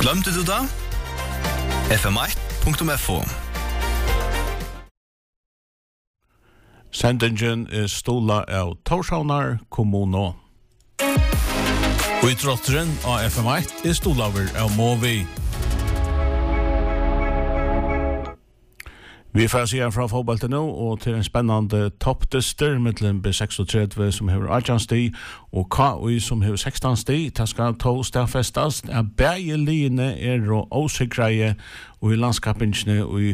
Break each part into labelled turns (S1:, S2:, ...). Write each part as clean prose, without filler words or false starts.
S1: Glömde du det? FM1.fo.
S2: Sendingen stola av Torshavnar kommuno.
S3: Utrotteren av FM1 stola av Movi.
S2: Vi får se fra fotballen nu, og til en spennende toppdyster mellom B36 som har 18 sti, og KUI som har 16 sti. Det skal to stedfestes. Begge liene og osikreie og i landskapingene i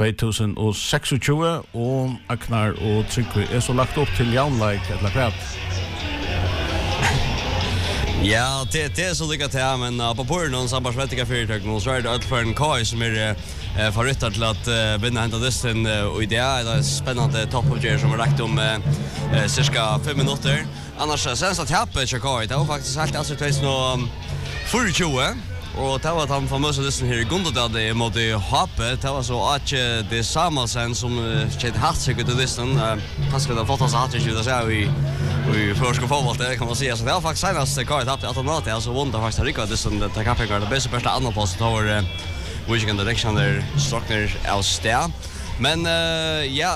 S2: 2026, og Aknar og Tryggvi så lagt opp til jaunleik, eller hva?
S4: Ja, det så lycka till, men på porren någon samarbetsvettiga företag nu så är det för en KUI som är förryttat till att vinna hända dysten, och det är spännande toppavgör som har räckt om cirka 5 minuter. Annars sen att häppe KUI, det var faktiskt helt alltså 2024. Och det var att han får mössa dysten här i Gundadal mot Hape. Det var så att det Samuelsen som tjejt hatt-tryck ut i dysten. Han skulle ha fått hans hatt-tryck ut och så i förska fotboll, kan man säga. Så det var faktiskt senast KUI tappade automatiskt. Alltså vunnet faktiskt Rickard dysten. Det kappingar, det bästa första andra post. Det var Wichigan Direction där Stockner av stä. Men ja,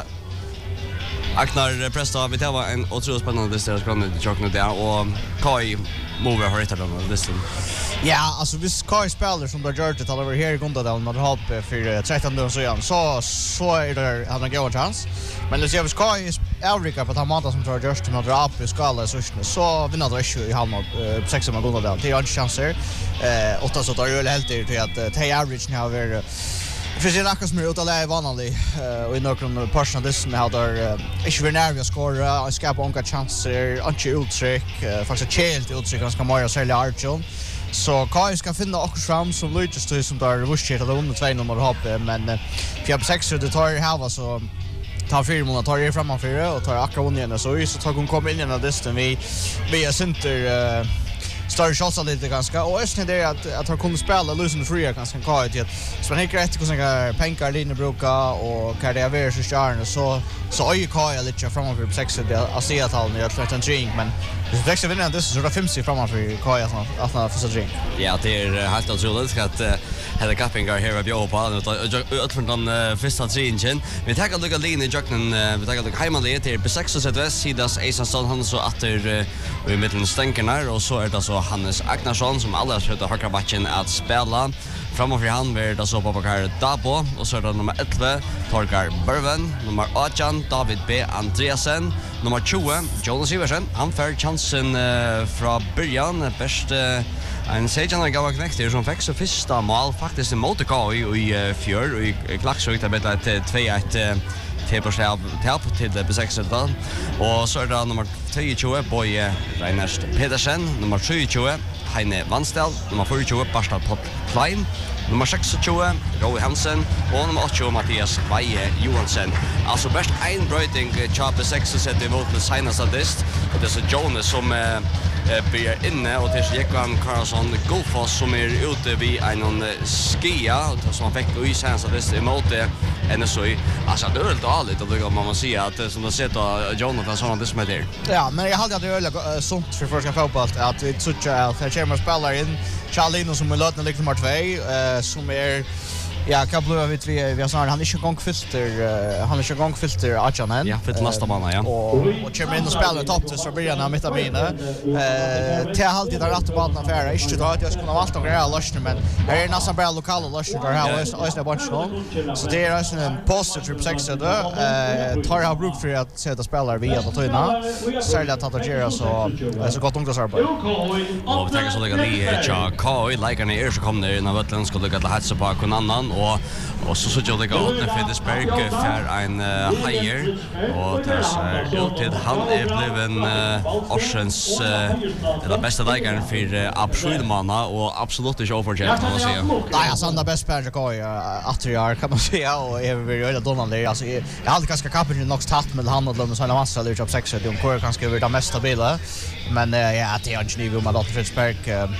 S4: Aknar Presta, det var en otroligt spännande dysten. Och KUI mover har hittat den dysten.
S5: Ja, alltså hvis KUI spelar som där gjort det över här i Gundadal när har för 13 år sedan så är det han har god chans. Men det ser vi KUI Afrika på tamata som tar just med dra upp i skala så vinner det ju i halva 6 med Gundadal. Det är en chanser. 8 så tar ju helt till att ta average nu över för sig räcker som är utav vanlig och i några personal this med hade inte vill nervös skora och skapa onka chanser anti uttryck faktiskt helt uttryck ganska mycket sälja Archon. Så KUI ska finna också fram som Lucas som där vuxit att under 2 nummer hopp, men för 6 det tar halva så tar 4 månader tar framför och tar akkurat igen så tar hon komma in i den distan vi är center större chanser lite ganska, och östen det att han kunde spela lösen fria ganska KUI till så han inte rätt hur såna pengar linje brukar och kan det vara så stjärna så är ju KUI lite framför 6 det att se att han gör ett drink, men det växer vinner det så det 50 framför KUI att han får drink.
S4: Ja, det är helt otroligt att hela kappingar här av Jopa utifrån den första tringen. Vi tar lite linje i jocken, vi tar lite hemmalige till B6 sidas Eisenstad han så åter i mitten stänkerna, och så är det så Hannes Agnarsson som alla försöker högra backen att spela. Framför han blir det så på Bakar Dabo, och så är det nummer 11 Torgar Berven, nummer 18 David B. Andreasen, nummer 20 Jonas Iversen. Han får chansen från början. Bäst en sejan gav knäckte som fick så första mål faktiskt i mot KUI i fjör och i Klaxvik där blev det 2-1 till B6. Och så är det nummer 22 Boje Reiners Pedersen, nummer 23 Heine Vanstel, nummer 24 Barstad Klein, nummer 26 Roy Hansen och nummer 80 Mattias Veje Johansen. Alltså bäst en bröting Chape 6 sätter emot med Sina Sadist, och det är så Jonas som blir inne, och det är Jekvan Karlsson Golfos som är ute vid en skia som han fick i Sina Sadist emot NSOI. Alltså det är helt ärligt att det man säger att som det sett av Jonathan sådana det som är där.
S5: Ja, men jag hade det är sånt för första fotboll att vi touchar att Chamber spelar in Charlino som är lötna liksom nummer 2 som är ja, kablar vi har snart han är inte gångfilter Achanen.
S4: Ja, för nästa månad ja.
S5: Och kommer in och spelar topp till så börjar han mitt av mina. Till alltid där rätt på banan affär. Inte då att jag skulle ha valt att göra lösningar, men här är nästan bara lokala lösningar här och är bunch så det är alltså en positiv för 6 då. Tar jag bruk för att sätta spelare via att ta särskilt att göra så gott ungdomsarbete.
S4: Och vi tänker så lägga ni KUI likarna är så kommer när Vättland ska lägga hälsa på någon annan, och så jag det går att Fredriksberg för en higher, och det ser ut till han är bliven Orsens det bästa lägaren för absolut manna, och absolut inte overjet kan man säga.
S5: Nej, alltså han är bäst på KUI att jag kan man säga, och är vi öde donande. Alltså jag hade ganska kapten nog tatt med han och de så massa eller jobb 6 de kör ganska över det mesta bilar, men ja det är inte nivå med Fredriksberg.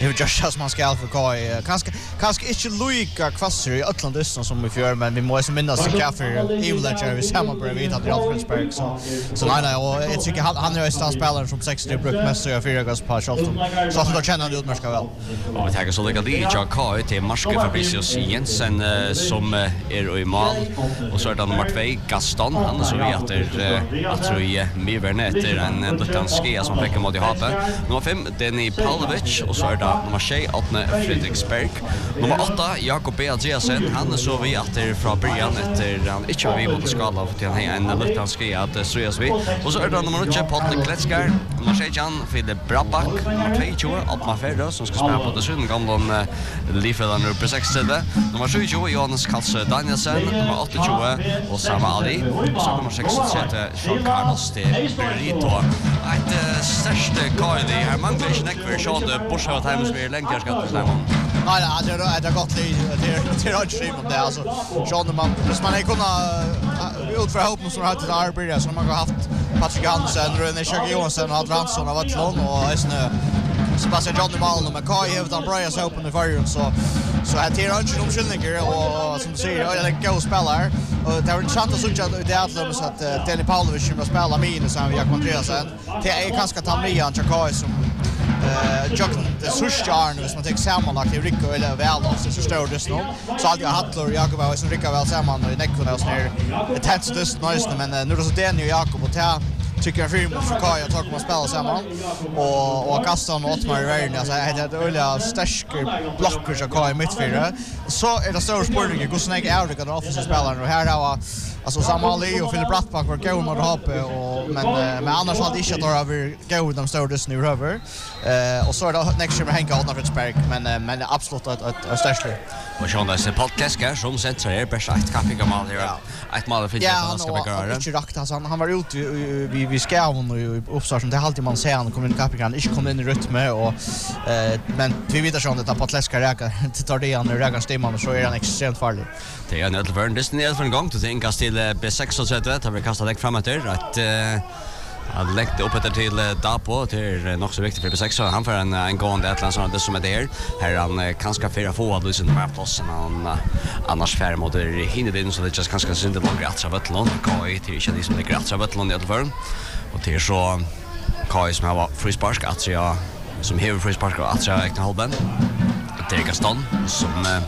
S5: hur just man ska för Kai kanske inte lika kvasser i Atlantis som vi gör men vi måste minnas att kaffe Evil vi samma bredvid vid att Alfredsberg så nej och jag tycker han är en spelare som 60 brukmästare och 4 gas på Charlton så att då känner han utmärska väl.
S4: Och vi tänker så lika det jag Kai till Marske Fabricius Jensen som är i mål och så är det nummer 2 Gaston han så vi att jag tror ju Mivernet är en Lutanski som fick mot i havet. Nummer 5 Denny Pavlovic och så är det nummer 6 Atne Fredriksberg. Nummer 8 Jakob B. Andreasen han så vi att det från början efter han inte var vid skala för att han en Lutanski att ströjas vi. Och så är det nummer 9 Patrik Kletskar. Nummer 16 Filip Brabak. Nummer 22 Alma Ferro som ska spela på det sjunde gamla Lifeland nummer 6. Nummer 20 Johannes Kalse Danielsen. Nummer 28 Osama Ali. Och så nummer 36 Jean Carlos de Brito. Ett största Cardi här manglar inte näckver så det Borsha och Times vi länkar ska till dem.
S5: Nej, det har gått lite till Rödskrim om det alltså. Så man är kunna ut för hopp som har till arbete som man har haft Patrick Hansen, Rune Johansson och Adrian Hansson av Atlant och Sebastian Johnny Malm med Kai utan Brian Open i förrun så här till Rödskrim omskyllningar och som du säger är en god spelare och det är intressant att se att det är så att Denny Pavlovic kommer att spela minus som Jakob Andreasen. Det är ganska Tamrian Chakai som Jocken det sista år nu som man tar sammanlagt i Rico eller väl och så står det nu så hade jag Hattler och Jakob och så Rico väl samman och i Nekona och ner det tätt just nice men nu då så Denny och Jakob och ta tycker jag film för Kai att komma spela samman och Gaston och Otmar i världen alltså det är öliga starka blocker så Kai mittfältare så är det stor spurning hur snägg är det att offensiva spelare och här har alltså Samali och Philip Brattbach var gå mot hoppe och men annars hade inte att över gå de står just nu över och så är det next year med Henke Alfredsberg men absolut ett störst
S4: och så där så podcast här som sett så är bästa ett kaffe gammal här ett mål för att ska göra
S5: inte rakt alltså han var ute vi skärmen och uppstart som det alltid man ser han kommer in i kapitän inte kommer in i rytm och men vi vet att det på Atleska räka till tar det andra räka stämman och så är han extremt farlig.
S4: Det är en ödelvärn det för en gång till tänkas till B6 så det har vi kastat lägg framåt där att han lägger upp det till Dapo till nog så viktigt för B6 så han får en gående Atlant som det som är där här han kanske förra få att lyssna med platsen han annars färd mot hinner det så det just kanske synd det långt att så Atlant Kai till inte som det gräts av Atlant i ödelvärn och till så Kai som har frispark att jag som har frispark att jag räknar halben det är Gaston som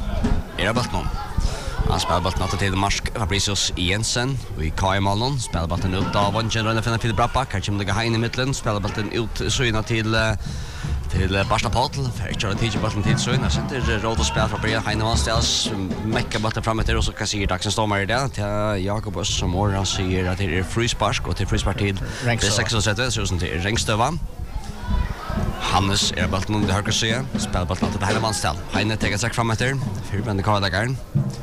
S4: är Atlant. Han spelar bollen till Marsk Fabricius Jensen i Kai Malmon spelar bollen ut av Vanchen och finner Filip Brabak här kommer det Hein i mitten spelar bollen ut Söina till Barsta Patel för att köra tid bollen till Söina sen det råd spel från Brian Hein och ställs mecka bollen framåt där och så kan se Daxen stormar i det till Jakob Öss som Morran säger att det är frispark och till frispark till det 66 så som till Rengstöva. Hannes är bollen under höger sida spelar bollen till Heinemann ställ Heine tar sig framåt där för vänder Karlagaren.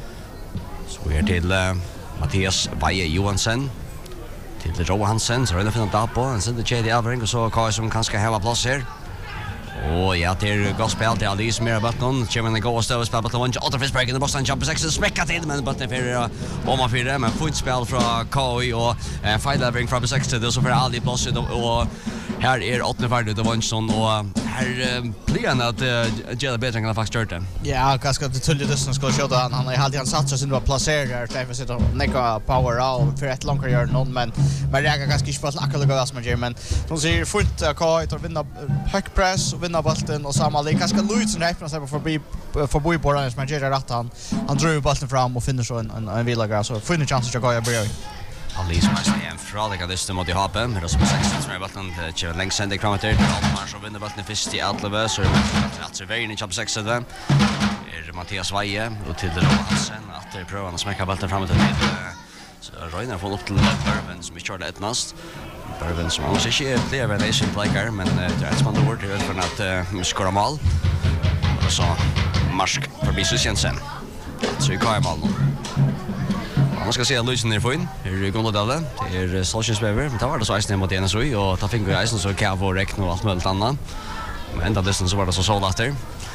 S4: Så är till Mattias Vaje Johansen till Roa Hansen så är det finna på en sen det Chedi Alvering och så Kai som kanske ha plats här. Och ja det är gott spel till Alice mer botten kommer den gå och stå spel på lunch Otterfinsberg i den Boston Jump 6 smäcka till men botten för om man för men fint spel från Kai och Fight Alvering från 6 till det så för Ali plats och här är åttne färdigt och Vansson och här blir han att Jella Bedring kan faktiskt göra det.
S5: Ja, ganska tydligt det som ska köra han har alltid satsat sin var placerad därför sitter Nika power out för ett långt gör någon men det är ganska inte fast akkurat vad som gör men de säger fullt Kai att vinna hög press och vinna bollen och samma lika ganska Louis som räknar sig förbi bollen som gör rätt han drar bollen fram och finner så en villagra så får ni chans att Kai börjar.
S4: Alice måste en fraliga lista mot i hapen men då som 16 som är bollen till längs sände framåt där Almar så vinner bollen först i Atleve så att det är i chans 6 där är Mattias Vaje och till Roa Hansen att det prövar att smäcka bollen framåt till så Reiner får upp till Bourbon som vi körde ett nast Bourbon som annars inte blir en nation player men det är ett spännande ord det är för att skora mål och så Marsk Fabricius Jensen så i Kai Malmö. Man ska se att Luisen är fin. Här är Gondadalle. Det är Solskjaersbever. Men det var det så eisen mot NSU och ta finger i eisen så kan jag få räkna och allt möjligt annat. Men ända dessen så var det så efter.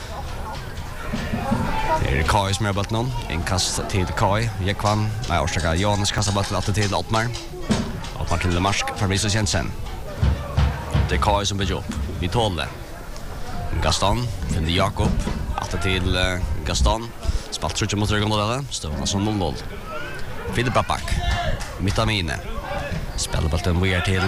S4: Det är Kai som är bollen. En kast till Kai. Jekvan. Nej, orsaka Johannes kastar bollen till Ottmar. Ottmar till Marsk Fabricius Jensen. Det är Kai som blir upp. Vi tål det. Gaston, finner Jakob, atter til Gaston. Spalt trutje mot ryggen av det, stående som 0-0. Filip Bapak, mitt av mine. Spiller bulten vi til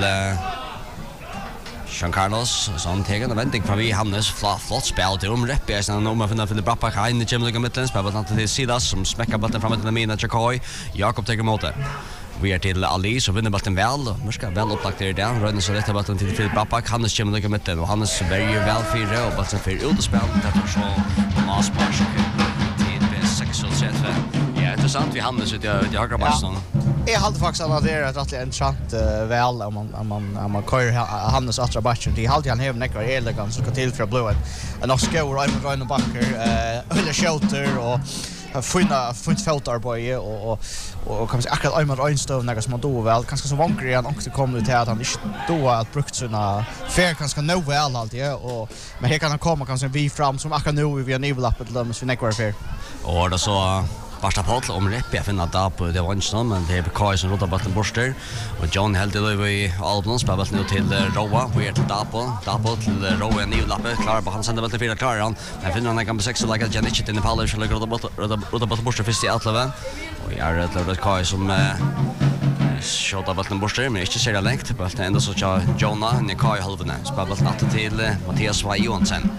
S4: Jean Carlos, som teger en vending fra vi Hannes. Flott spil til Reppi. Jeg snakker om å finne Filip Bapak her inne i Kjemmeløkken midtelen. Spiller bulten til Sidas, som smekker bulten fra midtelen av mine til Koi. Jakob teger mot det. Vi til Ali, så vinner bulten vel. Mørska vel opplagt i det. Røyne så rett av bulten til Filip Bapak. Hannes Kjemmeløkken midtelen, og Hannes verger vel 4, og bulten 4 ut og spil. Dette er så Masparsk. 36. Ja, interessant vi Hannes ut i högra backen.
S5: Jag hade faktiskt att det är ett rätt intressant väl om man kör Hannes attra backen. Det hade han hävn nekvar elegant så ska till för blå en och skor i med Ryan Backer eller shelter och fint fältarbete och kan man säga akkurat Ayman Reinstov några som då väl kanske så vankar igen också kommer till att han inte då att brukt sina fair kanske no väl alltid och men här kan han komma kanske vi fram som akkurat nu vi har nivålappet löms för nekvar fair.
S4: Och då så Barsta Paul om Reppi, jeg finner at det var ikke sånn, men det Kai som rådde batten borster. Og John held i løy i Albnon, spiller batten til Roa, vi til Dapo til Roa i nivlappe, klarer på han sender batten 4, klarer han. Men finner han kan på 6, og legger Janichet inn i Paller, så legger rådde batten borster først i 11. Og jeg til Kai som skjøter batten borster, men ikke ser det lengt. Batten enda så kjør Jonah, inn i Kai i halvene. Spiller batten natt til Mathias Vai Johansen.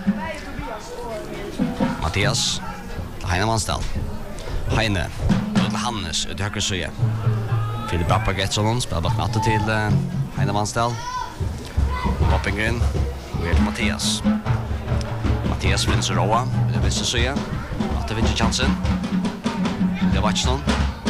S4: Mathias, Heine Mansdal. Heine, til Hannes, ut i høyre søye. Filip Bapak Etsson, spiller bak natte til Heine Mansdal. Hoppingren, vi til Mathias. Mathias vinner Roa, ut i venstre søye. Natte vinner chansen. Det var ikke sånn.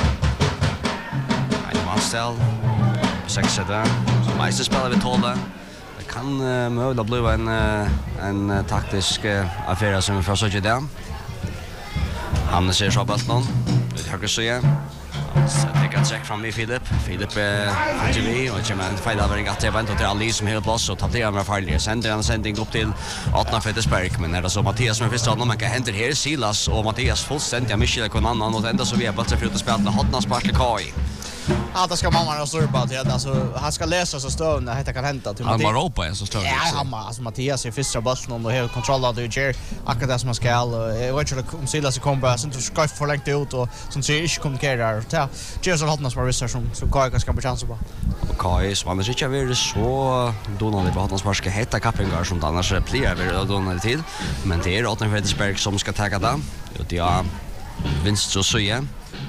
S4: Heine Mansdal, på 6-7. Så meister spiller vi 12. Det kan mulig bli en taktisk affære som vi får søke det. Hannes ser så bulten ut i høyre søye. Så tek et trekk fram i Filip. Filip ikke vi, og ikke med en feilavering at det var til Ali som hele plass, og tappte han med farlige. Sender han sending opp til Atna Fredesberg, men er det så Mathias som er første hånden, men kan hente her Silas og Mathias fullstendig av Michel og annan, og det enda så vi er bulten for ut å spille til Hotna Sparkle Kai.
S5: Ja, det ska mamma och stå på det. Alltså han ska läsa så stön när det kan hända till
S3: Han var ropa så stön.
S5: Ja, han alltså Mathias är första bollen och har kontroll av det ger akkurat det som man ska. Jag vet inte om Silas kommer bara så ska för långt ut och som ser inte kommunikerar. Ja, Jesu Hotnas var visst som Kai kan skapa chanser på.
S4: Kai som annars inte är så donalig på Hotnas Sparske heta kappingar som annars plejer vi donalig till. Men det är Atna Fredesberg som ska ta det. Och det vinst så söje.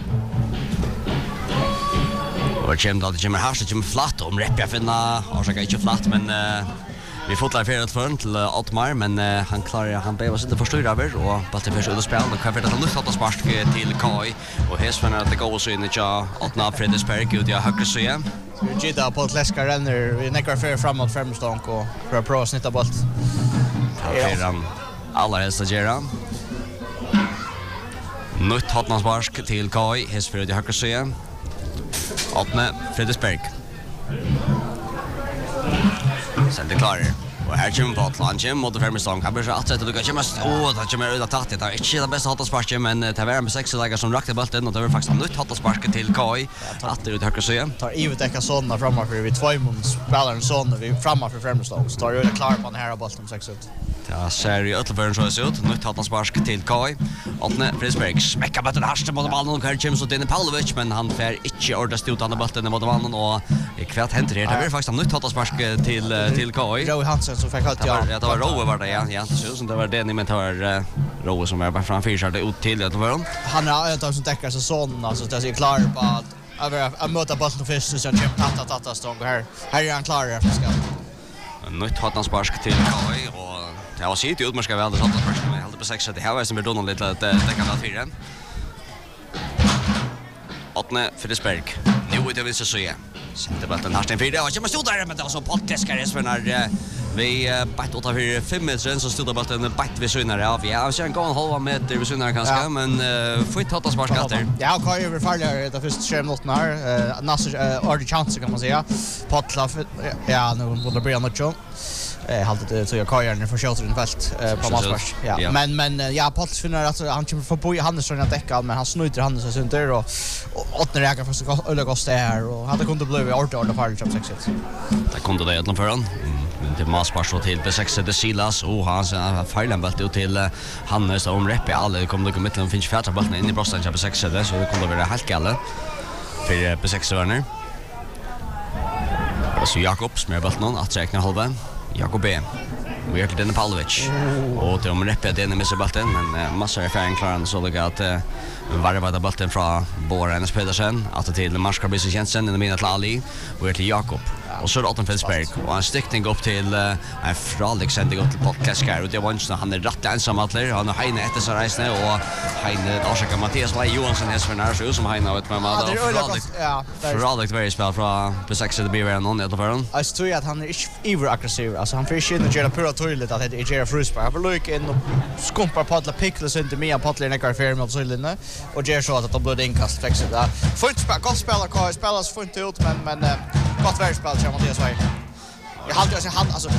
S4: Och det kommer här så kommer flatt om Reppi jag finna orsaka inte flatt men vi fotlar för ett förn till Otmar men han klarar han behöver sitta förståra över och bara till första spel och kan för att han lyfta att spark till Kai och häsfan att det går så in i Atna Fredesberg ut i högra sidan.
S5: Vi gittar på Leska renner vi nekar för framåt framstånk och för att prova snitta bolt.
S4: Ja, han alla helst att göra. Nytt Atna spark till Kai häsfan ut i högra sidan. Atne Fredesberg. Sen det klarar. Och här kommer på han kommer mot Fermestad. Kan bli så att det kommer det kommer ut att ta det. Inte det bästa hatta sparken men det var med 6 lägger som rakte bollen och det var faktiskt nytt hatta sparken till Kai. Att det ut högra sidan.
S5: Tar Ivet Eka såna framåt för vi två mån spelar en sån vi framåt för Fermestad. Så tar det klar på den här bollen 6 ut.
S4: Ja, ser ju utanför så ser ut. Nytt hatta spark till Kai. Atne Fredesberg smäcker på den härste mot ballen och kommer så till Pavlovic men han får inte ordast ut den bollen mot ballen och kvart händer det. Det blir faktiskt nytt hatta spark till Kai.
S5: Roy Hansen som fick halt
S4: ja. Det var Roe var det ja. Det ser ut som det var det ni men det var Roe som är bara framför så det ut till det var.
S5: Han har ett av som täcker så sån alltså det är klar på att möta bollen först så jag tatta stång här. Här är han klar efter ska.
S4: Nytt hatta spark till Kai och det var sitt ut man ska väl det hatta spark men helt på 6 det här var som blir donan lite att det kan vara 4. Atne Fredesberg. Nu ut av vissa söje. Sätter bollen här sten 4. Jag kommer stå där men det var så podcaster för när vi bätt åt för 5 meter så stod bollen bätt vi sönar av. Ja, så en gång halva meter vi sönar kanske men får inte hatta spark efter.
S5: Ja, Kai över farligare det första skärmlotten här. Nasser har chans kan man säga. Potla ja, nu borde bli något så. Halt det så jag Kai för shelter in fält på Masfors. Ja. Men ja, Potla finner att han kommer få bo i Hannes såna täcka men han snuter Hannes så inte och åtta räkar för öle kost där och hade kunde bli ordet farligt som 6.
S4: Det kunde det egentligen för han. Men det Maspar så till B6 det Silas och han fejlen bult ut till Hannes om Reppe alla kommer det mitten finns fjärde bollen in i bröstet på B6 det så det kommer vara helt galet för B6 Werner. Och så Jakobs med bollen att räkna halva. Jakob B. Vi har till den Pavlovic. Och till om Reppe den med sig bollen men massor erfaring klarar så det att varva bollen från Borens Pedersen att till Marskabis Jensen i mina till Ali och till Jakob. Och så Rotten Felsberg och han stickning upp till en fralik sändning upp till Podcaskar och det var inte han rätt ensam atler han har Heine efter så resne och Heine Arsaka Mattias Lai Johansson är för när som Heine vet man
S5: Ja,
S4: fralik very spel från B6 det blir väl någon i förhand.
S5: Jag tror att han är över aggressiv alltså han försöker inte göra pura toilet att det är Gerard Frusberg han får lycka in och skumpar paddla pickles inte med paddlar nekar fair med så linne och ger så att det blir inkast fixar det. Fint spel gott spel kan spelas fint ut men gott värspel som Mattias Weil. Jag hade alltså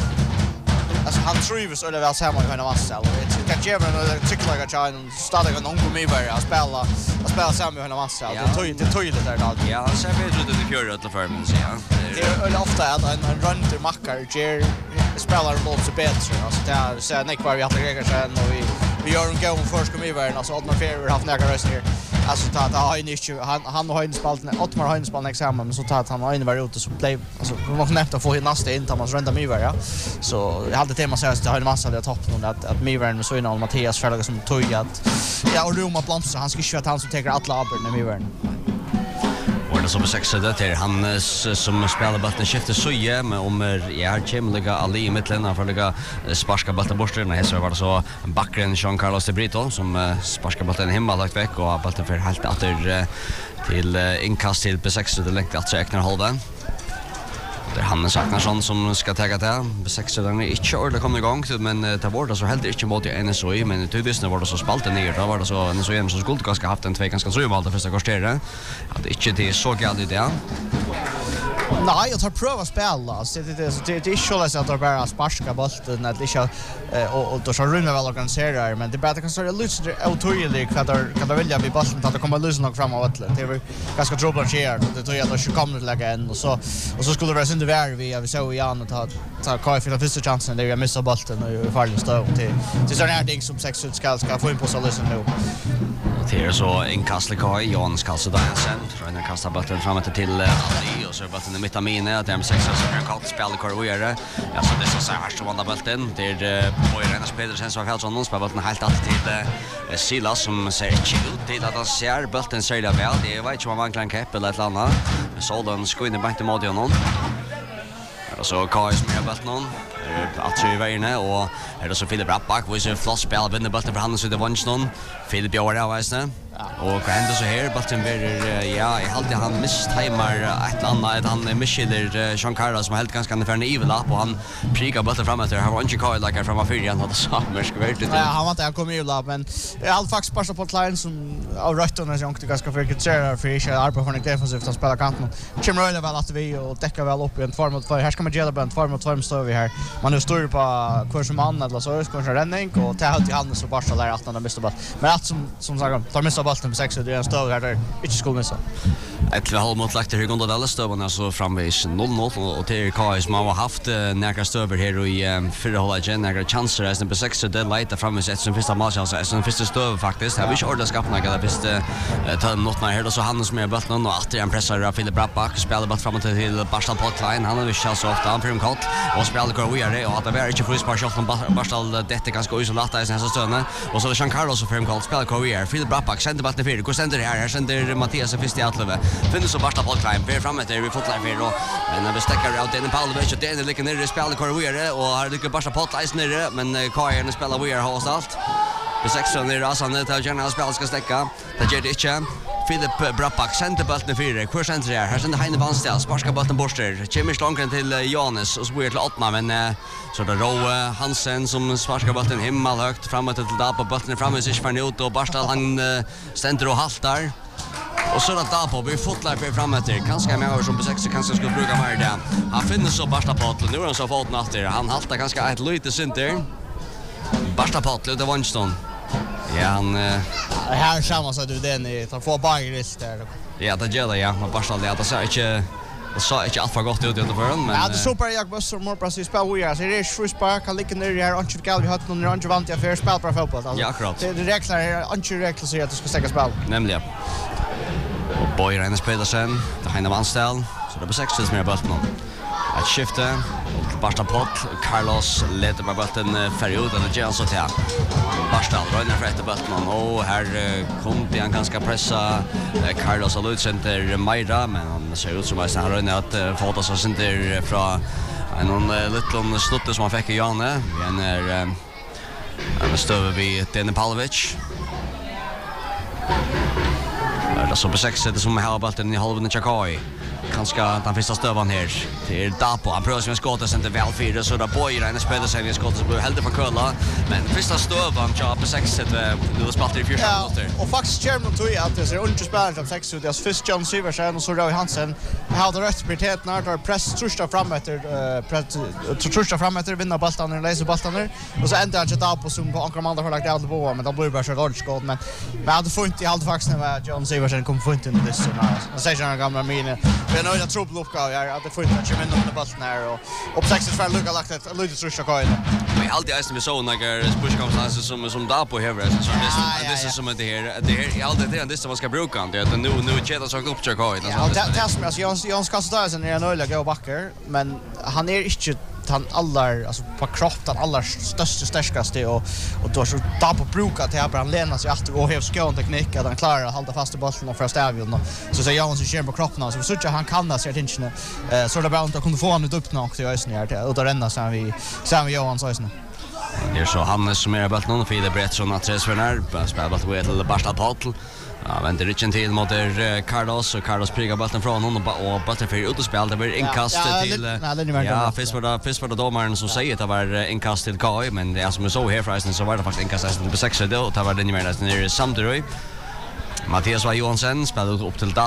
S5: han trivs eller väl samma kan vara så. Det kan ge mig en cyklar och chain starta en ung med bara att spela samma kan vara så. Det tog det där då.
S4: Ja, han ser väl ut det kör ut för mig så ja.
S5: Det är ofta att en run till mackar ger spelar boll så bättre alltså där så Nick var vi att lägga sen och vi gör en gång först kommer vi vara alltså Ottmar Ferrer har haft några röster här. Alltså ta han har inte spelat Ottmar har inte spelat examen men så tar han har var ute så blev alltså det var knäppt att få in nästa in Thomas runda mig ja. Så jag hade tema så att det har en massa det topp någon att Mivern med så innan Mattias Ferlaga som tog att ja och Roma Plantsa han ska ju att han som tar alla abben med Mivern.
S4: Och det som sex det till han som spelar bollen skiftar Suje med om jag kommer Ali i mitten för lägga sparska bollen bort när hästar var det så backen Jean Carlos de Brito som sparska bollen hemma lagt veck och bollen för helt åter till inkast till B6 det längst att räkna halva. Det Hannes Aknarsson som ska ta det. B6 den är inte ordentligt kommit igång men det var det så helt inte mot i NSOI men tydligen var det så spalt ner då var det så NSOI som skulle ganska haft en två ganska så mål det första kvarteret. Hade inte det så galet det.
S5: Nej, jag tar pröva spela. Så det är inte så att det bara sparska bollen att det och då så runnar väl organiserar men det bara kan så lite automatiskt kan det välja vi bollen att det kommer lösa något framåt. Det är ganska trubbel här. Det tror jag att det kommer att lägga en och så skulle det vara synd där vi såg igen och ta Kai för första chansen där vi missar bollen och farligt stå till sån här ting som 6 ska få in på så lösen nu.
S4: Det är så inkast Kai Jans kastar där sen Röner kastar bollen framåt till Ali och så bollen i mitten mina att M6 så kan kort spela korrigera. Ja så det så här så vandrar bollen till Boyrenas Pedersen som har fått någon spelar bollen helt att till Silas som ser chill till att han ser bollen så där väl. Det vet inte om man kan kepp eller ett annat. Så den ska in i bänken mot honom. Så Kai med bollen att se vägarna och är det så Filip Rappback och så floss spel vinner bollen för Hannes ut av vänstern. Filip gör det avsnitt. Och kan ändå så här bollen blir ja, jag alltid han misstimar ett annat han missar Jean Carlos som helt ganska för en evil upp och han prikar bollen framåt där. Han var inte Kyle like från fyra han hade samma skvärt lite.
S5: Ja, han var inte han kom ju upp men jag hade faktiskt passat på line som av rötterna som inte ganska för kritisera för inte arbeta för en defensivt att spela kanten. Kim Royle väl att vi och täcka väl upp i en form mot för här ska man gilla på en form mot form står vi här. Man är stor på kurs man eller så kanske ränning och ta ut i handen så bara där att han missar boll. Men att som sagt tar missar bollen på 6 och det är en stor här där inte skulle missa.
S4: Ett halv mot lagt här gång alla stövarna så framvis 0-0 och till KS man har haft några stöver här i förra halvleken några chanser as på 6 det lite framvis ett som första matchchans är som första stöv faktiskt. Här vi körde skapna gala första ta något när här så Hannes med bollen och att han pressar av Filip Rappback spelar bort framåt till Barstal Podline han har ju chans ofta han för en kort och spelar går vi är och att det är inte för spars från Barstal detta ganska isolerat i sen så stönne och så är Jean Carlos för en kort spelar går vi är Filip Rappback sänder bollen för går sänder här sänder Mattias först i Atlöve finner så Barstal Podline för framåt där vi fotlar för då men vi stäcker ut den Pavlovic och den ligger ner i spelar går vi är och har lyckas Barstal Podline ner men Kajen spelar vi är har allt B6 ner alltså när det generella spel ska stäcka det gör det inte Filip Rappback sänder bollen fyra. Hur sänder det här? Här sänder Heine Vanstel. Sparskar bollen borster. Kommer slånken till Johannes och så blir det till Ottmar. Men så det är Roe Hansen som sparskar bollen himmelhögt. Framåt till Dapo. Bollen är framme sig för ut. Och Barstal han ständer och haltar. Och så att Dapo vi fotlar för framåt där. Kanske med över som på 6 kanske skulle bruka mer det. Han finner så Barstal Potl. Nu är han så fått natter. Han haltar ganska ett lite synter. Barstal Potl det var en stund. Ja, han
S5: här samma så du den i tar få bagris där.
S4: Ja, det gör det ja. Man Barstal det så inte Det sa inte allt för gott ut under förrän, men...
S5: Ja, det så bara jag bussar och morpras i spel vi är. Så det är sjukspark, kan ligga ner här, inte gal vi har någon orange vant jag för spel på fotboll.
S4: Ja, akkurat.
S5: Det reglar här, inte reglar så att du ska stäcka spel.
S4: Nämligen. Och Boy Reines Pedersen, det Heine Vanstell, så det blir 6 som är bulten. Ett skifte, Barsta Pott, Carlos leder med bulten period, eller Jan så till. Barsta Reiner för ett bulten, och här kom det han ganska pressa Carlos och Lutcenter Maira, men han ser ut som att han Reiner att få oss center från en liten snutte som han fick i Janne. Vi är stöver vid Dene Pavlovic. Det så på 6 det som har bollen i halvan Chakai. Kanske den första stövan här till Dapo. Han prövar som skottar sen till väl fyra så där Boy Reines Pedersen i skottet så helt för Kölla. Men första stövan jag på 6 det då spelar i 4 minuter.
S5: Och faktiskt German tog att det är under spelet av 6 ut. Det först John Siversen och så Roy Hansen. Har det rätt prioritet när det press trustar fram efter vinna bollen och läsa bollen och så ändrar han sig Dapo som på andra andra har lagt av på men då blir det bara så rollskott men hade funnit i allt faktiskt när John Siversen kom funnit in det så så säger han gamla mine. Men nu är det trubbel uppgåva jag hade funnit att jag under bollen här och 6 för Luka lagt ett lite trustar kvar.
S4: Vi alltid är med så några pushkomstanser som Dapo häver så det är som det här är alltid det som man ska bruka det nu cheta så upp check kvar.
S5: Ja, det som jag ska stå sen är nöjlig gå backar men han är inte han allar alltså på kropp den allar starkaste och då så Dapo brukar till att han lämnar sig åter och har skön teknik att han klarar att hålla fast i bollen och första avgörande så säger jag så kör på kroppen så så han kan se attention så det bara att kunna få han upp nog till ösn här och då renna sen vi Johan så ösn.
S4: Det är så Hannes som är bollen och Filip Brettsson att transfernar spelar bollen till Barsta Pott. Ja, väntar Richard till mot Carlos och Carlos prigar bollen från honom och bollen för ut och spel det blir inkast till ja, först var det domaren som säger att det var inkast till Kai men det är som så här förresten så var det faktiskt inkast till B6 då och det var den mer nästan i Samderøy. Mattias Johansen spelar upp till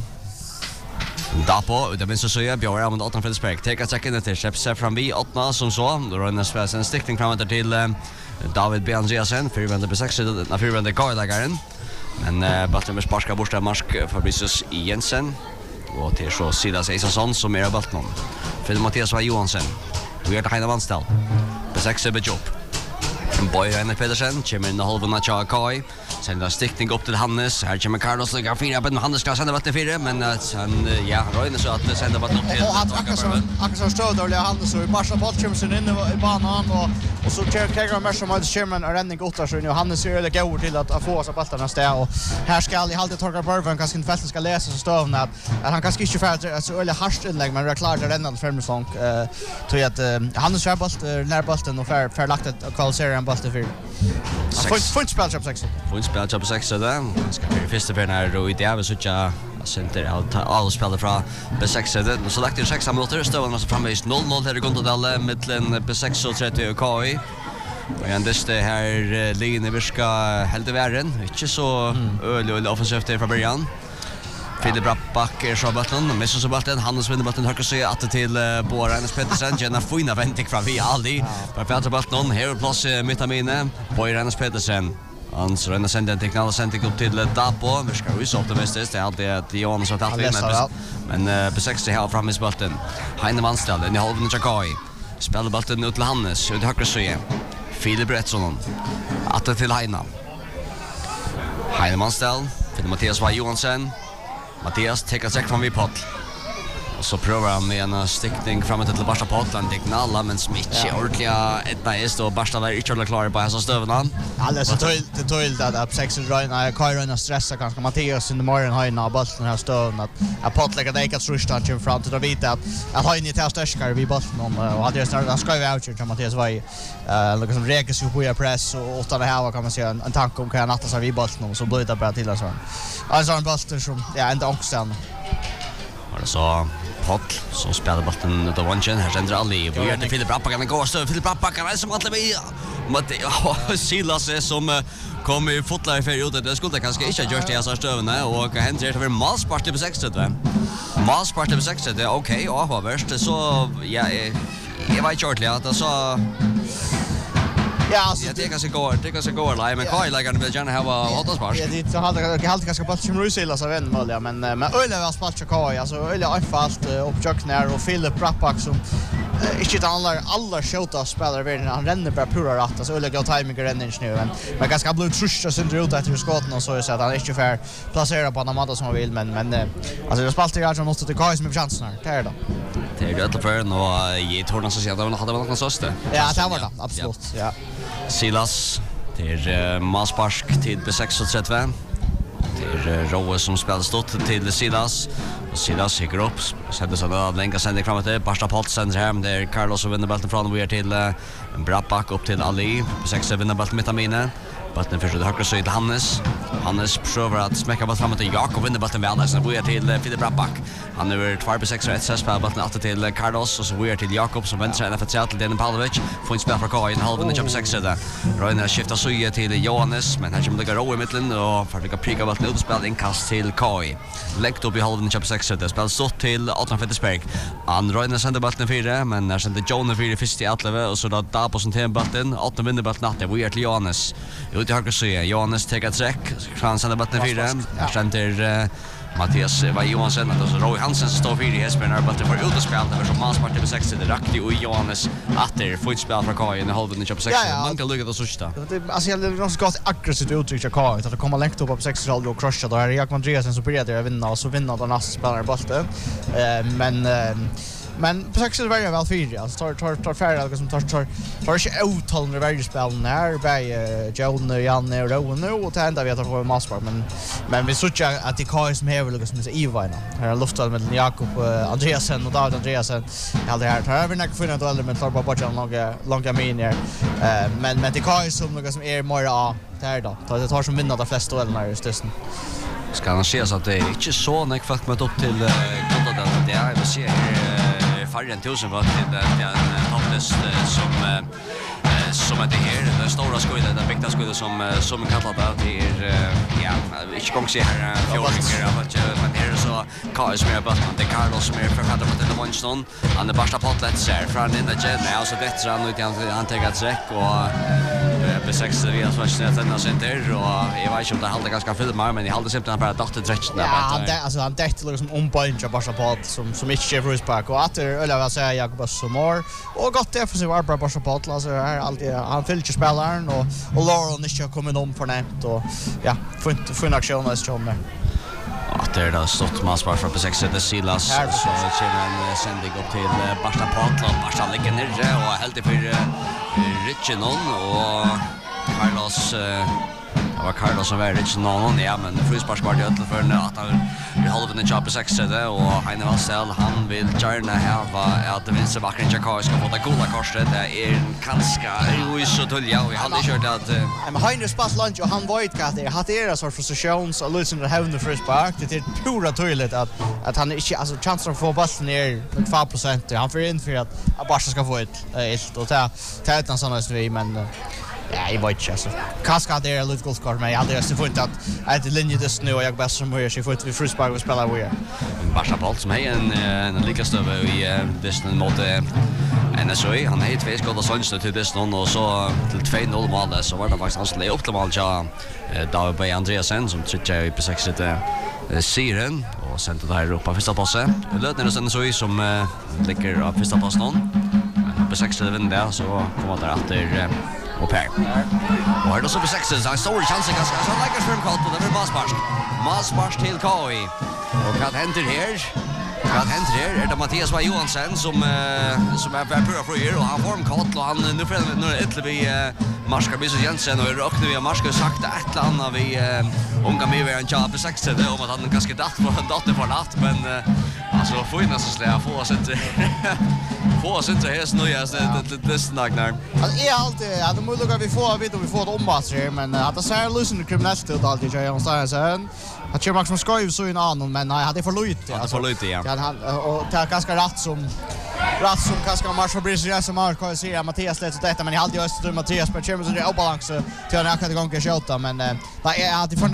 S4: Dapo, det minns så jag bjöd av 8 Fredriksberg. Take second till Chefs från vi 8 som så. Då rör nästa sen stickning framåt till David B. Andreasen för vända B6 när för vända Kai-lägaren. Men bollen med sparska borsta marsk Fabricius Jensen och till så Silas Isaksson som är bollen. För Mattias Johansen. Vi är det Heine Vanstell. B6 bejobb. Boy Reiner Pedersen kommer in i halvan av Chakai. Sen där stickning upp till Hannes. Här kommer Carlos lägga fyra men Hannes ska sända vatten fyra men sen ja Reiner så att sända vatten upp till.
S5: Och han akkurat stöd och Hannes och Barca Pott kommer sen in i banan och så kör mer som att Sherman är räddning gott där så nu Hannes är det går till att få oss bollarna stä och här ska i halvtid torka Burven kanske inte fältet ska läsa så stövna att han kanske inte för så eller harst inlägg men det är klart att rännan framåt tror jag att Hannes kör boll när bollen och för lagt ett kvalificerad boll för. Full spel job 6.
S4: Full spel job 6 där. Ska vi första för när och det är så att center all spelar från B6 så lagt det 6 minuter stående så framvis 0-0 här i Gondadal mellan B6 och 30 och KI. Och igen det här linjen virka helt värren. Inte så öl offensivt från början. Filip Backer så bollen, men så bollen Hannes vinner bollen höger så att till Boy Reines Pedersen gärna fina vändning från vi aldrig. För att bollen här plats mitt av mina Boy Reines Pedersen. Han så renner sender en teknikal sending upp till Dapo. Vi ska ju så optimistiskt det är alltid att Johan så att men på 60 här fram i bollen. Heine Vanstell i halvan Chakai. Spelar bollen ut till Hannes ut höger så igen. Filip Brettsson. Att till Heine. Heine Vanstell till Mattias Johansen. Mattias tar sig från vid Pott. Och så prövar han med en stickning framåt till Barsta Pott. Han dignar alla men smittar ordentliga ett nice och Barsta där inte klar på häsa stövarna.
S5: Alldeles det tog att sex Ryan Kairon stressar kanske Mattias in the morning Heina bollen här stövna att Pott lägger det att rusta till fram till att vita att Heina tar störskar vid bollen och hade snart han ska ju out till Mattias var liksom rekas ju på press och åtta det här kan man säga en tanke om kan natta sig vid bollen och så blir det bara till så. Alltså en boll som ja inte ångsten.
S4: Och så Pott som spelar bollen ut av vanchen. Här sänder Ali. Vi gör det Filip Rappakan en går stöv. Filip Rappakan som alla vi. Silas som kom i fotlar i perioden. Det skulle kanske inte ha gjort det så stövna och händer det för malspart på 60 va. Malspart på 60 det är okej och vad värst så ja jag vet inte ordentligt att så
S5: Ja, alltså
S4: det kan sig gå live men Kai lägger vill gärna ha åtta spark.
S5: Ja, det har helt ganska bort som Rusilla så vem möjliga men öle var spalt Kai alltså öle einfalt upp när och Philip Rappback som inte det alla skjuta spelare världen han ränner bara pura rätt alltså öle går timing ränner nu men ganska blue trusch så inte ut efter skotten och så att han inte får placera på någon annan som han vill men alltså det spalt jag som måste till Kai som är chansen här. Det är det.
S4: Det är det för och i torna så ser det hade väl någon såste.
S5: Ja, det var det absolut. Ja.
S4: Silas till Maspark till B36. Det är Rowe som spelar stort till Silas. Och Silas gick upp. Sätter sig där länka sänder fram till Barsta Polt sänder hem där Carlos som vinner bollen från vi till Brabak upp till Ali. B6 vinner bollen mitt Amine. Bollen för det högra så till Hannes försöker att smäcka bollen fram till Jakob vinner bollen med Anders och vi till Philip Brabak. Han är 2-6 och 1 spelar bollen åter till Carlos och så vi till Jakob som vänder sig för till Denis Pavlovic. Får en spel för Kai i halvan i 6 där. Röjner skiftar så till Johannes men här kommer det gå i mitten och för att pricka bollen ut spel inkast till Kai. Läggt upp i halvan i 6 där spelar så till Adrian Fettersberg. Han Röjner sänder bollen 4 men när sänder John 4 först i 11 och så då Dabo som tar bollen. Adrian vinner bollen natt. Vi till Johannes. Ut i höger så Johannes tar ett streck. Han sänder bollen 4. Sänder Mattias Johansson och Roy Hansen som står för i Hespen är bara för ut och spela det som Maspark till 60 det rakti och Johannes att får spela för Kai i halvan i 6. Man kan lugga det så sista.
S5: Alltså jag vill också gå aggressivt uttryck Kai att komma långt upp på 6 och crusha där Jakob Andreasen så börjar det vinna och så vinner den nästa spelare bollen. Men på 6 är det väl 4 alltså tar färre som tar inte uthållande världspelen här bei John Janne och Rowan och det enda vi har på Maspark men vi såg att det Kai som häver liksom så Ivana här har luftat med Jakob Andreasen och David Andreasen hade här tar vi näka finna då med tar bara långa miner men det Kai som något som är mer där då det tar som vinner de flesta duellerna i stössen.
S4: Ska han se så att det är inte så när folk möter upp till kontot det är vi ser färre än 1000 watt till en topptest som är det här den stora skolan den viktiga skolan som kallar det är ja inte gång se här fjärringar men här är så Kai som är på det Carlos som är författare på den Winston han är Barsta Potlet ser från in the jet now så det så nu han tar ett streck och B6 vi har fastnat den center och jag vet inte om det håller ganska filmar men jag håller simpelthen bara dator direkt där
S5: ja alltså han täckte liksom punch Barsta Pot som inte ger Rusback och att eller vad säger Jakob Somor och gott defensiv arbete Barsta Pot alltså här alltid han fyller spelaren och Lauren inte har kommit om för nämnt och ja för en aktion är strong där.
S4: Att det är stått Maspark för B6 det Silas så kommer en sändning upp till Barsta Pot och Barsta ligger nere och helt för Richardson och Carlos det var Carlos som var Richardson ja men frispark var det för att han vi håller den jobb på 6 det och Heine Vassell han vill gärna ha att vinna backen Jakob ska få det goda korset det är kanske ju så tulja och vi hade kört att
S5: men Heine pass lunch och han vet att det hade era sorts frustrations och lösen det havna frispark det är pura tydligt att han inte alltså chansen att få bollen ner med 5% han får in för att Barca ska få ett och ta utan såna vi men ja, jag vet inte alltså. Kaska där är lite goalscore men jag hade just funnit att det linje just nu och jag bäst som hur jag får vi frispark och spela vi.
S4: Barca Bolt som är en lika stöv i Disney mot NSOI. Han är 2 skott och sånt till Disney och så till 2-0 mål så var det faktiskt hans lay optimalt ja. David Bay Andreasen som trycker i på 6 Siren och sen det här uppe första passen. Lödner NSOI som ligger på första passen. Men på 6 vinner det så kommer det att och Per. Och här då så på 6 så en stor chans att ganska så lägger svärmkott och det blir Maspark till Kai. Och vad händer här? Vad händer här? Är det Mattias Johansson som är pura för och han får en kott och han nu för nu ett vi Marska Biso Jensen och rock nu vi Marska sagt ett eller annat vi unga med en jobb på 6 det om att han ganska dator för natt men alltså får ju nästan slä få oss inte här nu jag det snagnar.
S5: Alltså är alltid ja då måste vi få ett ombatcher men att det ser lösen kriminellt ut alltid jag någonstans sen. Att köra Max som ska ju så en annan men nej hade för lite
S4: alltså för lite ja.
S5: Han och det är ganska rätt som rätt som kanske Marshall Brisser som har kan säga Mattias lät detta men jag hade just tror Mattias på Champions League obalans till han kan gånga skjuta men nej att det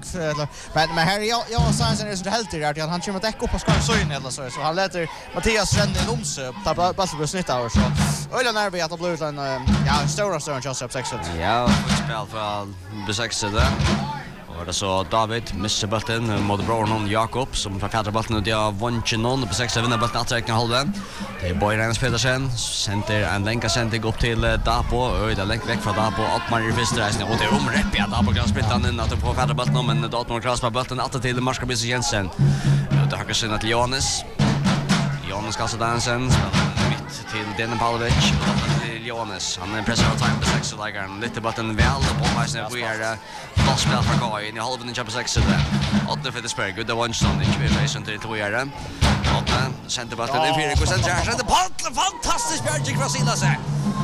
S5: för men här jag Sansen är så helt det att han kommer täcka upp på skärm så in eller så han låter Mattias ränna in om sig ta bara på snitt av så öle nervig att blue en stora Joseph 6.
S4: Ja, spel för B6 där. Och det så David missar bollen mot brorn Jakob som tar fjärde bollen och det har vunnit någon på 6 vinner bollen att räkna halva. Det är Boyren Pedersen center en länka center upp till Dapo och det länk väck från Dapo att man i första resan och det är omräpp att Dapo kan spela in att få fjärde bollen men Dortmund klarar på bollen att till Marskabis Jensen. Det har kanske att Jonas ska så dansen mitt till Denan Pavlovic Jonas han pressar av time på 6 och lägger en lite botten väl på mig när vi är spel för Kai in i halvan i Champions 6 där. Åtta för Spurs good the one stand i kvällsen till två är det. Åtta center botten i 4% där. Det är fantastiskt Björn Krasila sig.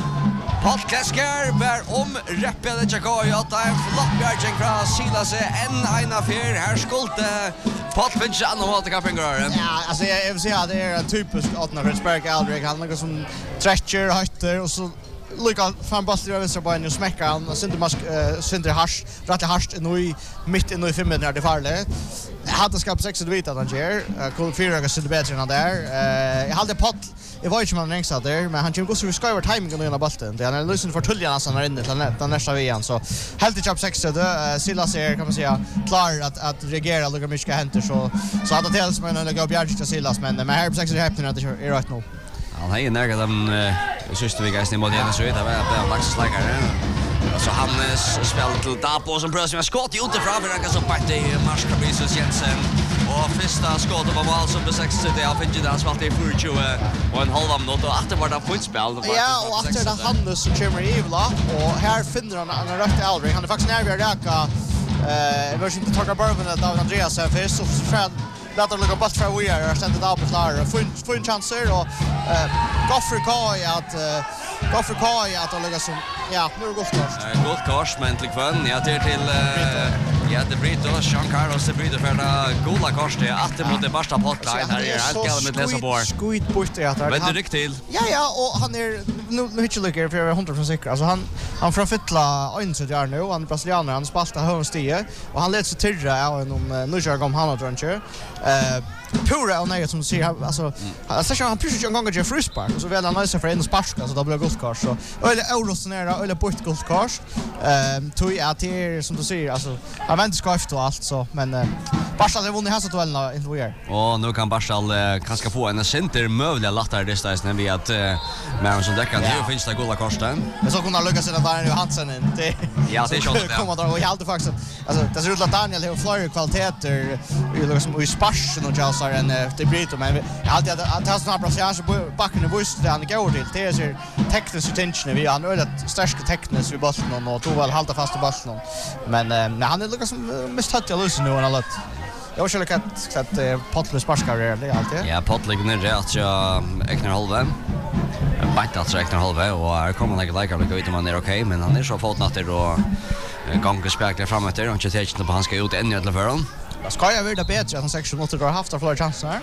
S4: Podcaster var reppet Jakoy att en flott Björn Krasila sig en affär här skulle Potfinch and what the Cappingar.
S5: Ja, alltså jag vill säga att det är en typisk åtna Pittsburgh Aldrich han något som stretcher hötter och så lika fan bastar över på en smäcka han synder hash rätt harst nu mitt in i 5 minuter det farligt. Hade skap 6 det vita att han ger. Cool Fyra synder bättre än där. Jag hade pott jag var inte man längst där men han kommer gå så ska över timingen och bollen. Det är lösen för tullarna som är inne till nästa VM så helt i chap 6 det Silas är kan man säga klar att reagera lika mycket händer så hade det som en gå Bjärg till Silas men här på 6 det händer att det är rätt nu.
S4: Han är nära den sista vi guys ni mot igen så det var Max Slager. Så han spelar till Dapo som prövar med skott utifrån för han kan så parti Marskabis Jensen. Och första skottet var mål som B6 det har finnit där spalt i 40 och en halv minut och efter var det poängspel.
S5: Ja, och efter det Hannes som kommer i Ivla och här finner han en rätt Aldring. Han är faktiskt nära vid räka vi inte ta bourbon av Andreas först så Fred låter lugga bort för vi är ständigt där på klar få en chanser och Goffrey Kai att lägga som ja, nu är det gott kors.
S4: Gott kors men till kvön jag till det Brito Jean Carlos det Brito för det goda kors det att mot det värsta potline här är helt galet med läsa bort.
S5: Skit bort det att
S4: men det rykt till.
S5: Ja och han är nu inte lyckad för 100% säker. Alltså han från Fytla insåg jag nu han brasilianer han spaltar hönstie och han lät sig tyrra av en nu kör han och druncher. Pura och nej som du ser alltså han pushar en gång och frispark och så väl han löser för en sparska så då blir det gott kors så eller eurosnera eller bort gott kors tog jag till som du ser alltså han vänder skaft och allt så men Barca har vunnit här så duellerna inte vi är
S4: och nu kan Barca kanske få en center möjliga lattar det stäs när vi att men som däckar nu finns det goda korsten
S5: men så kunde Lucas den där Johansson inte
S4: ja det är så det
S5: kommer då och jag hade faktiskt alltså det ser ut att Daniel har flera kvaliteter i liksom i sparsen och Chelsea en det Brito men jag hade att ha snabbt brasilianska backen i visst han går till det är så teknisk intention vi han är det starka tekniskt vi bollen och tog väl hålla fast i bollen men han är liksom misstött jag löser nu och allt jag vill säga att Pottlers sparskar det är alltid
S4: ja Pottlig ner rätt jag Ekner halva bättre att Ekner halva och här kommer han lägga det ut om han är okej men han är så fotnatter och gånger speklar framåt och inte tänkte på han ska ut ännu till förhand.
S5: Jag ska ju vara bättre att han sex måste dra haft fler chanser.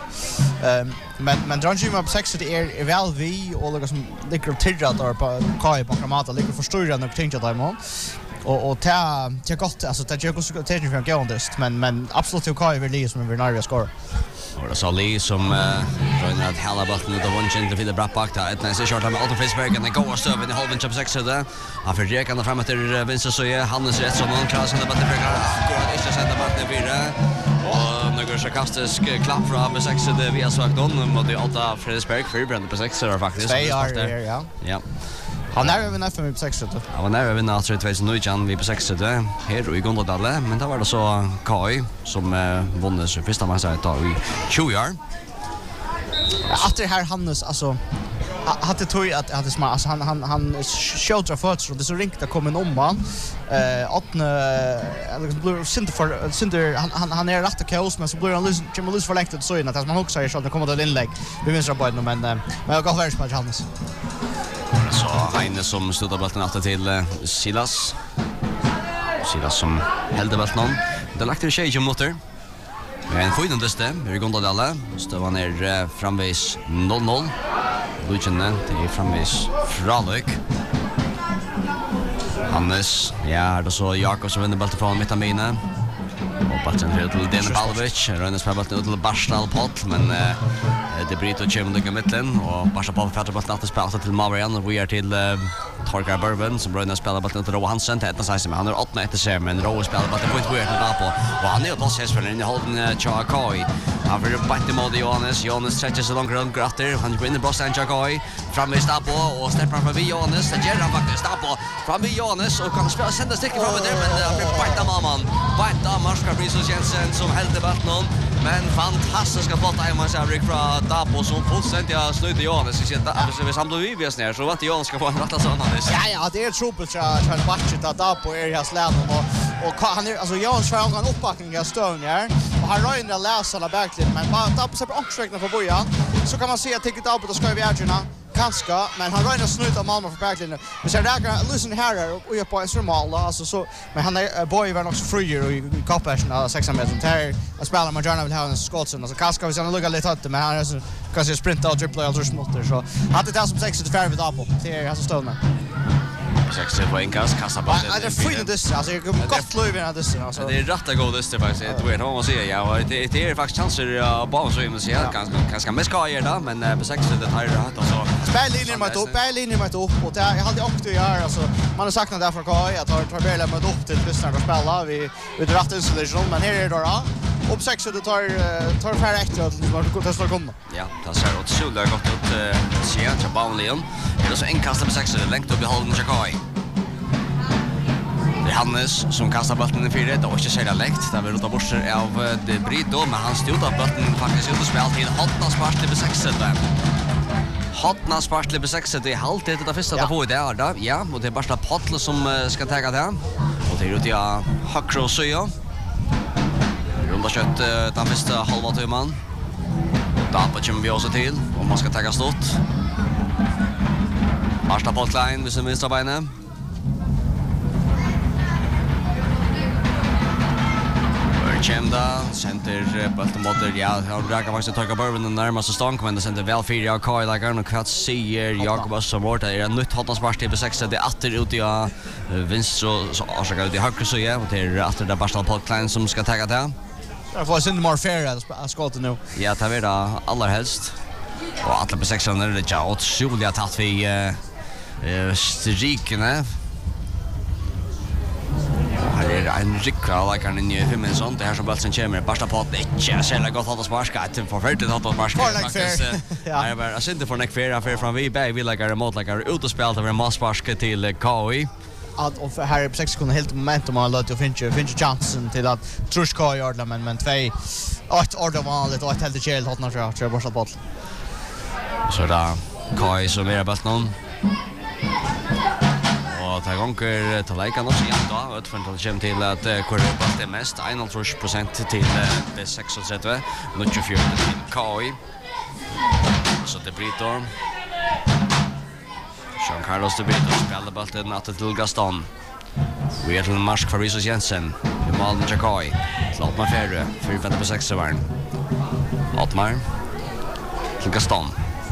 S5: Men drar ju på 6 det är väl vi och liksom ligger tirrat där på Kai på Kramata ligger förstorad och tänkte där imorgon. Och ta gott alltså det jag skulle ta för gåendest men absolut Kai vill ju som vi när vi skor.
S4: Och det så Lee som rör att hela bollen ut av vunchen till bra bak där. Ett nice shot med Otto Fisberg och den går över i halvan chip 6 där. Han försöker ända fram till vänster så är Hannes rätt som han klarar sig där bollen går inte sända bollen vidare. Och några sarkastisk klapp från B6 det vi har sagt mot det Otto Fisberg för brand på 6 är faktiskt. Ja.
S5: Han är även FM på 6 då.
S4: Han var nära vinna alltså 2019 vi på 6 det här i Gondadalle men det var det så Kai som vunnit sin första match i 20 år.
S5: Att det här Hannes alltså hade tog att det smart alltså han showdra fötter och det så ringt att komma om han liksom blir synder han är rätt kaos men så blir han lus för längt så in att man också säger så att det kommer till inlägg vi minns på men jag går väl på Hannes.
S4: Så Heine som slutar bollen åter till Silas som hälde bollen. Det lagt till tjej motor. Men får inte det. Vi går då alla. Så var ner framvis 0-0. Lujene, det är framvis Fralök. Hannes, ja, det så Jakob som vinner bollen från mittamine. Och bollen till Dene Pavlovic, Rönnes på bollen ut till Barstal Pott, men det bryter och kommer i mitten och Barstal Pott fattar bollen att spela till Marian och vi är till Torgar Bourbon som Rönnes spelar bollen till Roa Hansen till 1-6 men han har 8 efter sig men Roa spelar bollen på ett weird där på och han är då ses för in i hållen Chakoi. Han får bättre mot Jonas stretcher så långt runt gratter. Han går in i Boston Chakoi fram i Stapo och släpper fram vid Jonas. Det gör han faktiskt Stapo fram vid Jonas och kan spela sända sticken fram där men det blir bättre mamman. Bättre Marska Brisos Jensen som hällde vattnet men fantastiska flotta Emma Savrik från Stapo som fullständigt slutar Jonas. Vi samlar vi vis ner så att Jonas ska få en rätta sån här.
S5: Ja, det är trubbel Charles Batchet att Dapo är här släden och han är alltså Jonas får en uppbackning av stön här och han rör in den läsarna backlinjen men bara Dapo ser på omsträckningen på bojan så kan man se att ticket Dapo då ska vi erkänna kanske men han rör in och snutar Malmö för backlinjen. Vi ser där Lucien här och är på en normal alltså så men han är boy var också frier och i kappersen 6 meter där jag spelar med Jarna vill ha en skottsen alltså kanske vi ska lugga lite åt men han är så kanske sprinta och dribbla och smotter så hade det som 6 till 5 vid Dapo det är alltså stående
S4: 60 poäng kasta bollen.
S5: Ja, det är fint det alltså jag kommer gott löv in det alltså.
S4: Det är rätt att gå det faktiskt. Du vet vad man säger. Ja, det är faktiskt chanser bara så man säger ganska mest ska göra det men på 60 det har rätt alltså.
S5: Spellinjen med upp och jag hade också göra alltså man har sagt därför att jag tar bäla med upp till lyssnare och spela vi rätt installation men här är det då upp 6 det tar färre extra att det går att komma.
S4: Ja, det ser ut så där gott ut se att Baunleon. Det är så en kast på 6 längt upp i hållen Chakai. Det är Hannes som kastar bollen i 4. Det var inte så lätt. Det var rota bort av det Brito men han stod av bollen faktiskt ut och spelade till Hotna Spartle på 6. Hotna Spartle på 6 det är halt det första att få det där. Ja, och det är bara Pottle som ska ta det. Och det är ut ja Hakro så ja. Runda kött den första halva timmen. Dapo kommer vi också till om man ska ta stort. Marsta Potline vid sin vänstra bena. Kemda center bollen ja han räcker faktiskt Torgar Bourbon närmast stånk men det center väl fyra av Kyle Lager och kvart säger Jakob som vart är en nytt Hotnas Spartle på 6 det åter ut i vinst så försöker ut i höger så ja och det är åter där Barstal Potline som ska ta det.
S5: Jag får se more fair att skottet nu.
S4: Ja, det är det allra helst. Och alla på 6 är det ja åt Julia tatt vi strikene. Här är en rikka läkaren in i 5 sånt. Det här som bollen kommer. Barstal Pott inte så gott att sparka. Det får förfärligt att sparka. Faktiskt. Ja, jag syns inte för näck fair affär från vi bäg vill lägga emot lägga ut och spela över massparska till KI.
S5: Att och här på 6 sekunder helt momentum har låtit och finns chansen till att Truska gör det men 2 8 order vanligt och ett helt chill hot när jag Barstal Pott.
S4: Så där KI som är bäst någon. Och ta gånger ta lika något igen då ut för att komma till att korrekt det mest 1% till det 36 nu 24 till KI. Så det Brito Jean Carlos de Brito spelar bollen att till Gaston. Vi är till Marsk för Brisos Jensen. I Malmö Chakai. Låt mig färre. 4-5 på 6 varn. Lottmar. Till Gaston.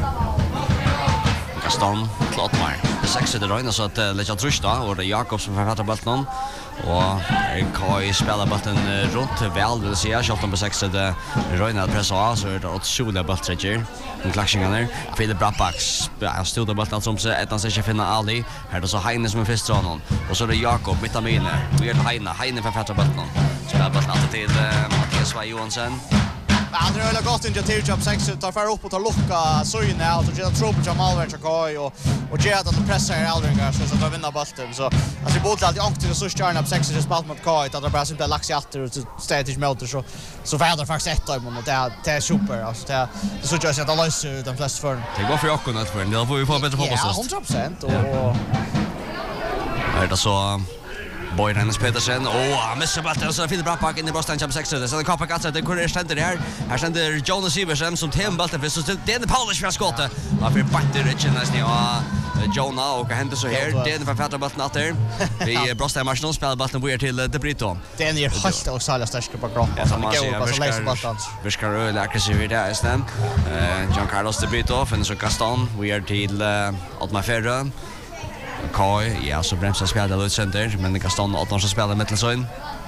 S4: Gaston till Lottmar. Det 6 det röjna så att lägga trus då. Och det är Jakob som författar bollen. Och Kai spelar bollen runt väl vill säga. Kjolten på 6 det röjna att pressa av. Så är det åt sola bollträcker. En klaxingen där. Philip Brapax. Han stod där bollen som så att han ska finna Ali. Här då så Heine som är först honom. Och så är det Jakob mittamine. Vi är Heine författar bollen. Spelar bollen alltid till Mattias Svej Johansson.
S5: Ja, det är gott initiativ jobb 6 tar för upp och tar lucka så in out och ge trubbel till Malmö Chakai och ge att pressa här Aldringar så att de vinner bollen så alltså både alltid åkte så stjärna på 6 spalt mot Kai att det bara inte lax i åter och stadigt motor så väder faktiskt ett av och det är super alltså det så just att alla så de flesta för
S4: det går för Jakob att för det får vi få bättre på
S5: ja 100% och
S4: är det så Boy Dennis Petersen. Han missar bollen så Philip Brapack in i Boston Champ 6. Det är Kappa Katsa det kurrar ständer där. Här ständer Jonas Iversen som tem bollen för så det är Paulus för skottet. Han får batter Richard nästan och Jonah och händer så här. Det är för fatta bollen att där. Vi brostar Arsenal spelar bollen vi är till De Brito.
S5: Det är helt och sälja starka på grund.
S4: Ja, man ser vi ska rulla aggressiv där istället. John Carlos De Brito finner så Gaston. Vi är till Altmar Ferre. Kai, ja, så bremsar spelar ut center, men Gaston och Altmar spelar mittelsön.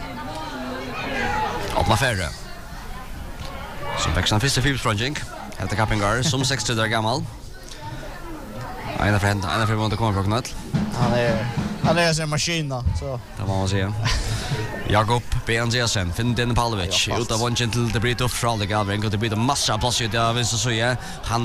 S4: Altmar Ferre. Så växlar första fibsprunging. Helt Kappingar som 60 år gammal. Ena för måste komma från knall.
S5: Han är en maskin då, så.
S4: Det var man säga. Jakob Benjasen, Finn Den Pavlovic, ut av vången till De Brito från det Galvin, och det blir en massa plats ut av vänster så ja. Han